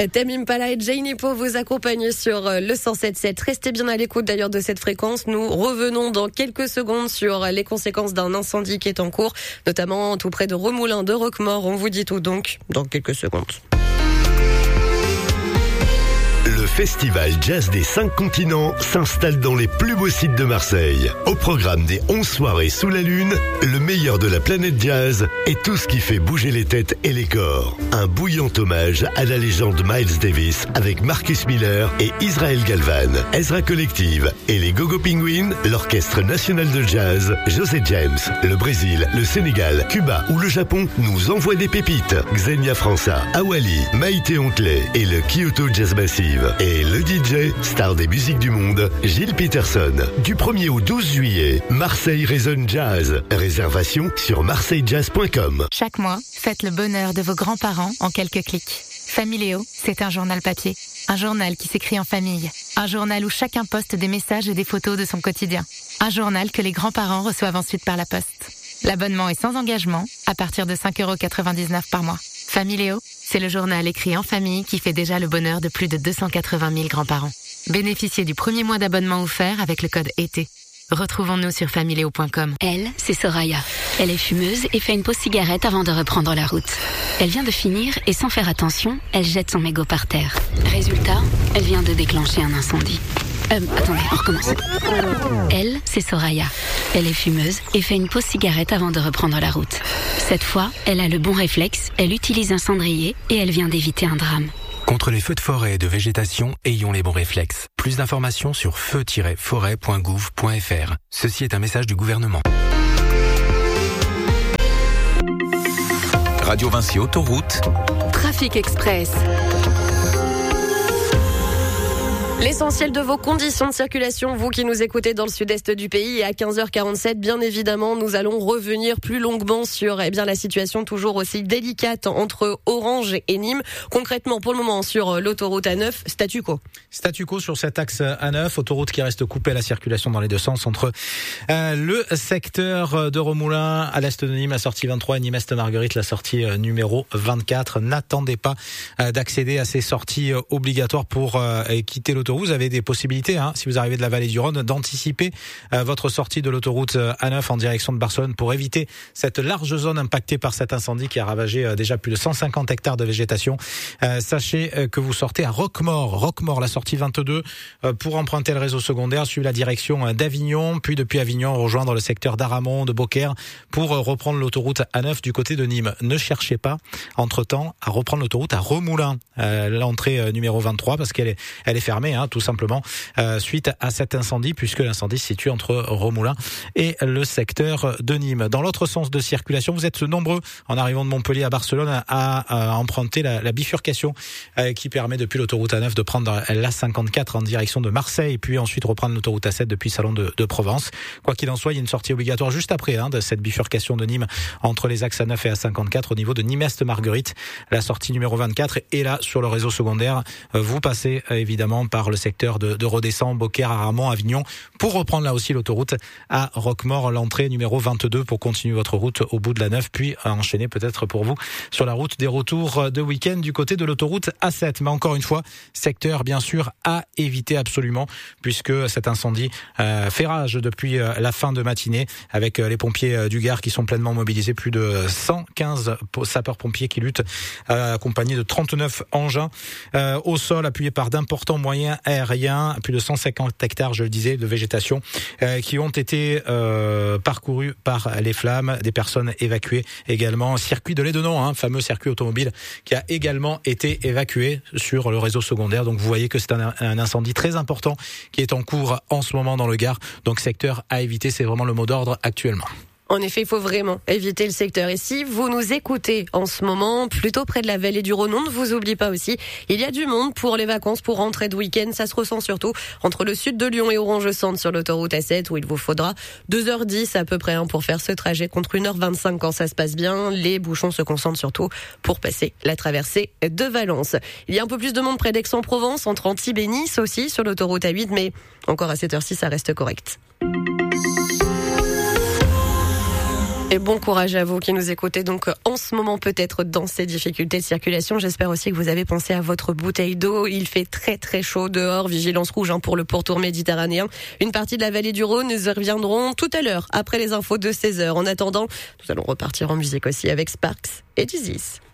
Tame Impala et Jane Hippo vous accompagnent sur le 107.7. Restez bien à l'écoute d'ailleurs de cette fréquence. Nous revenons dans quelques secondes sur les conséquences d'un incendie qui est en cours, notamment tout près de Remoulins de Roquemaure. On vous dit tout donc dans quelques secondes. Le festival jazz des 5 continents s'installe dans les plus beaux sites de Marseille. Au programme des 11 soirées sous la lune, le meilleur de la planète jazz et tout ce qui fait bouger les têtes et les corps. Un bouillant hommage à la légende Miles Davis avec Marcus Miller et Israel Galvan, Ezra Collective et les Go-Go Penguins, l'Orchestre National de Jazz, José James, le Brésil, le Sénégal, Cuba ou le Japon nous envoient des pépites. Xenia França, Awali, Maïté Ontelet et le Kyoto Jazz Massive. Et le DJ, star des musiques du monde, Gilles Peterson. Du 1er au 12 juillet, Marseille résonne jazz. Réservation sur marseillejazz.com. Chaque mois, faites le bonheur de vos grands-parents en quelques clics. Familéo, c'est un journal papier. Un journal qui s'écrit en famille. Un journal où chacun poste des messages et des photos de son quotidien. Un journal que les grands-parents reçoivent ensuite par la poste. L'abonnement est sans engagement, à partir de 5,99 € par mois. Familéo, c'est le journal écrit en famille qui fait déjà le bonheur de plus de 280 000 grands-parents. Bénéficiez du premier mois d'abonnement offert avec le code ET. Retrouvons-nous sur familéo.com. Elle, c'est Soraya. Elle est fumeuse et fait une pause cigarette avant de reprendre la route. Elle vient de finir et sans faire attention, elle jette son mégot par terre. Résultat, elle vient de déclencher un incendie. Attendez, on recommence. Elle, c'est Soraya. Elle est fumeuse et fait une pause cigarette avant de reprendre la route. Cette fois, elle a le bon réflexe, elle utilise un cendrier et elle vient d'éviter un drame. Contre les feux de forêt et de végétation, ayons les bons réflexes. Plus d'informations sur feu-forêt.gouv.fr. Ceci est un message du gouvernement. Radio Vinci Autoroute. Trafic Express. L'essentiel de vos conditions de circulation, vous qui nous écoutez dans le sud-est du pays, et à 15h47, bien évidemment, nous allons revenir plus longuement sur la situation toujours aussi délicate entre Orange et Nîmes. Concrètement, pour le moment, sur l'autoroute A9, statu quo. Statu quo sur cet axe A9, autoroute qui reste coupée à la circulation dans les deux sens entre le secteur de Remoulins à l'est de Nîmes, la sortie 23, et Nîmes-Est-Marguerite, la sortie numéro 24. N'attendez pas d'accéder à ces sorties obligatoires pour quitter l'autoroute. Vous avez des possibilités, si vous arrivez de la vallée du Rhône, d'anticiper votre sortie de l'autoroute A9 en direction de Barcelone pour éviter cette large zone impactée par cet incendie qui a ravagé déjà plus de 150 hectares de végétation. Sachez que vous sortez à Roquemaure, la sortie 22, pour emprunter le réseau secondaire, suivre la direction d'Avignon, puis depuis Avignon rejoindre le secteur d'Aramon, de Beaucaire, pour reprendre l'autoroute A9 du côté de Nîmes. Ne cherchez pas, entre-temps, à reprendre l'autoroute à Remoulins, l'entrée numéro 23, parce qu'elle est fermée, tout simplement, suite à cet incendie, puisque l'incendie se situe entre Remoulins et le secteur de Nîmes. Dans l'autre sens de circulation, vous êtes nombreux en arrivant de Montpellier à Barcelone à emprunter la bifurcation qui permet depuis l'autoroute A9 de prendre l'A54 en direction de Marseille, puis ensuite reprendre l'autoroute A7 depuis Salon de Provence. Quoi qu'il en soit, il y a une sortie obligatoire juste après de cette bifurcation de Nîmes entre les axes A9 et A54 au niveau de Nîmes-Est-Marguerite. La sortie numéro 24 est là sur le réseau secondaire. Vous passez évidemment par le secteur de Redescend, Beaucaire, Aramon, Avignon, pour reprendre là aussi l'autoroute à Roquemaure, l'entrée numéro 22 pour continuer votre route au bout de la 9, puis enchaîner peut-être pour vous sur la route des retours de week-end du côté de l'autoroute A7. Mais encore une fois, secteur bien sûr à éviter absolument, puisque cet incendie fait rage depuis la fin de matinée, avec les pompiers du Gard qui sont pleinement mobilisés, plus de 115 sapeurs-pompiers qui luttent, accompagnés de 39 engins au sol, appuyés par d'importants moyens aériens, plus de 150 hectares, je le disais, de végétation qui ont été parcourus par les flammes, des personnes évacuées également. Circuit de Lédenon, fameux circuit automobile qui a également été évacué sur le réseau secondaire. Donc vous voyez que c'est un incendie très important qui est en cours en ce moment dans le Gard. Donc secteur à éviter, c'est vraiment le mot d'ordre actuellement. En effet, il faut vraiment éviter le secteur. Et si vous nous écoutez en ce moment, plutôt près de la vallée du Rhône, ne vous oubliez pas aussi, il y a du monde pour les vacances, pour rentrer de week-end. Ça se ressent surtout entre le sud de Lyon et Orange-Centre sur l'autoroute A7, où il vous faudra 2h10 à peu près pour faire ce trajet, contre 1h25 quand ça se passe bien. Les bouchons se concentrent surtout pour passer la traversée de Valence. Il y a un peu plus de monde près d'Aix-en-Provence, entre Antibes et Nice aussi, sur l'autoroute A8, mais encore à cette heure-ci, ça reste correct. Et bon courage à vous qui nous écoutez donc en ce moment peut-être dans ces difficultés de circulation. J'espère aussi que vous avez pensé à votre bouteille d'eau. Il fait très très chaud dehors. Vigilance rouge pour le pourtour méditerranéen. Une partie de la vallée du Rhône, nous y reviendrons tout à l'heure après les infos de 16h. En attendant, nous allons repartir en musique aussi avec Sparks et Dizzy.